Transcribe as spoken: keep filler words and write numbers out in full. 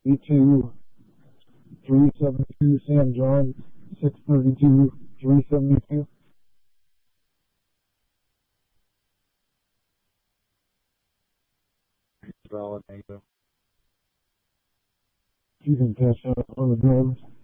B two, three seventy-two, Sam John, six thirty-two, three seventy-two. Valid, negative. You can catch up on the drums.